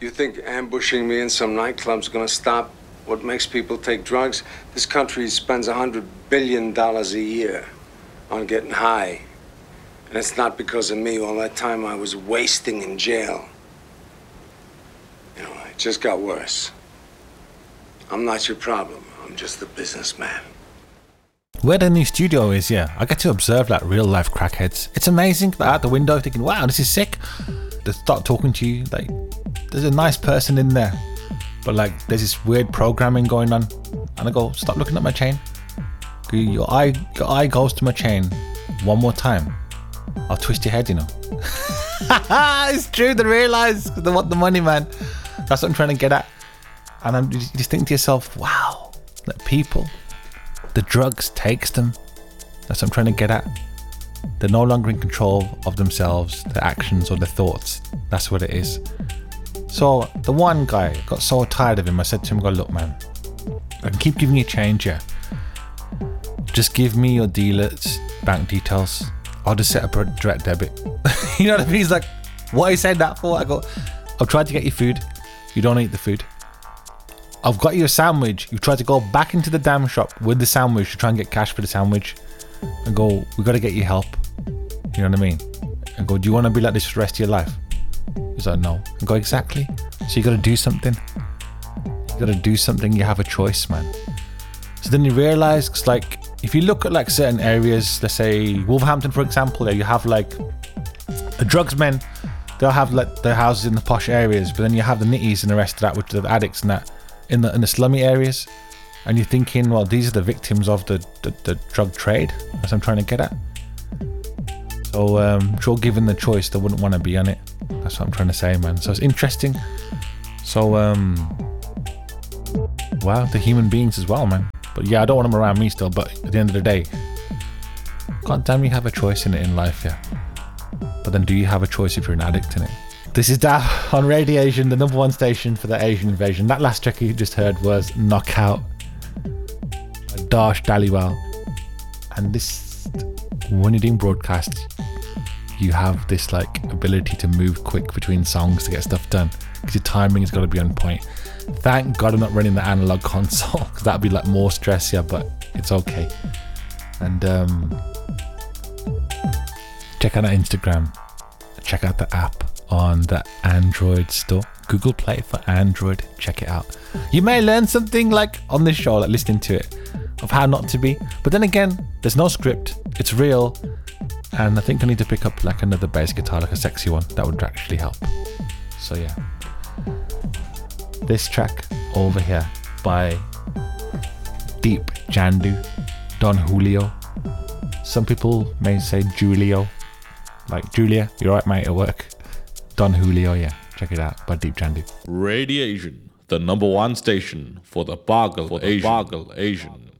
You think ambushing me in some nightclub's gonna stop what makes people take drugs? This country spends $100 billion a year on getting high. And it's not because of me. All that time I was wasting in jail. You know, it just got worse. I'm not your problem. I'm just the businessman. Where the new studio is, yeah, I get to observe like real life crackheads. It's amazing. Like, out the window thinking, wow, this is sick. They start talking to you like, there's a nice person in there, but like there's this weird programming going on, and I go, stop looking at my chain. Your eye goes to my chain one more time, I'll twist your head, you know. It's true, they realise they want the money, man. That's what I'm trying to get at. And you just think to yourself, wow, like people, the drugs takes them. That's what I'm trying to get at. They're no longer in control of themselves, their actions or their thoughts. That's what it is. So the one guy got so tired of him, I said to him, "Go, look, man, I can keep giving you change, yeah. Just give me your dealer's bank details. I'll just set up a direct debit." You know what I mean? He's like, "What are you saying that for?" I go, "I've tried to get you food. You don't eat the food. I've got you a sandwich. You've tried to go back into the damn shop with the sandwich to try and get cash for the sandwich." I go, "We got to get you help." You know what I mean? I go, "Do you want to be like this for the rest of your life?" He's like, "No." I go, "Exactly. So you got to do something. You got to do something. You have a choice, man." So then you realise, cause like, if you look at like certain areas, let's say Wolverhampton, for example, you have like the drugs men, they'll have like their houses in the posh areas, but then you have the nitties and the rest of that, which are the addicts and that, in the slummy areas. And you're thinking, well, these are the victims of the drug trade. That's what I'm trying to get at. So sure, given the choice, they wouldn't want to be on it. That's what I'm trying to say, man. So it's interesting. So wow, the human beings as well, man. But yeah, I don't want them around me still. But at the end of the day, god damn, you have a choice in it in life, yeah. But then do you have a choice if you're an addict in it? This is Daft on Radiation, the #1 station for the Asian invasion. That last track you just heard was Knockout, Darsh Dhaliwal. And this, when you're doing broadcasts, you have this like ability to move quick between songs to get stuff done, because your timing has got to be on point. Thank God I'm not running the analog console, because that'd be like more stress, yeah, but it's okay. And check out our Instagram, check out the app on the Android store, Google Play for Android. Check it out. You may learn something like on this show, like listening to it, of how not to be. But then again, there's no script, it's real. And I think I need to pick up like another bass guitar, like a sexy one. That would actually help. So yeah, this track over here by Deep Jandu, Don Julio. Some people may say Julio, like Julia, you're right mate at work. Don Julio, yeah, check it out by Deep Jandu. Radiation, the #1 station for the Bargle Asian.